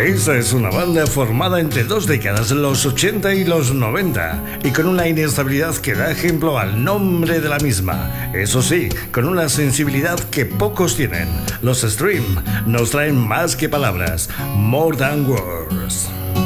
Esa es una banda formada entre dos décadas, los 80 y los 90, y con una inestabilidad que da ejemplo al nombre de la misma. Eso sí, con una sensibilidad que pocos tienen. Los Stream nos traen más que palabras, More Than Words.